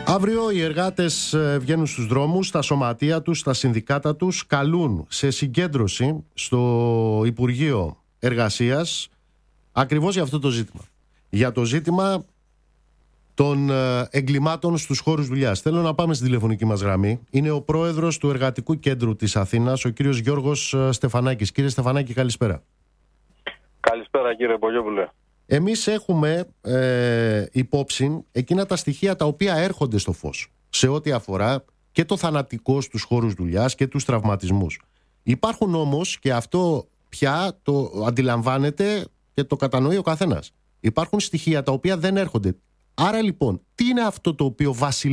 Αύριο οι εργάτες βγαίνουν στους δρόμους, στα σωματεία τους, στα συνδικάτα τους, καλούν σε συγκέντρωση στο Υπουργείο Εργασίας ακριβώς για αυτό το ζήτημα. Για το ζήτημα των εγκλημάτων στους χώρους δουλειάς. Θέλω να πάμε στη τηλεφωνική μας γραμμή. Είναι ο πρόεδρος του Εργατικού Κέντρου της Αθήνας, ο κύριος Γιώργος Στεφανάκης. Κύριε Στεφανάκη, καλησπέρα. Καλησπέρα κύριε Πογιόπουλε. Εμείς έχουμε υπόψη εκείνα τα στοιχεία τα οποία έρχονται στο φως σε ό,τι αφορά και το θανατικό στους χώρους δουλειάς και τους τραυματισμούς. Υπάρχουν όμως, και αυτό πια το αντιλαμβάνεται και το κατανοεί ο καθένας, υπάρχουν στοιχεία τα οποία δεν έρχονται. Άρα λοιπόν, τι είναι αυτό το οποίο βασιλεύει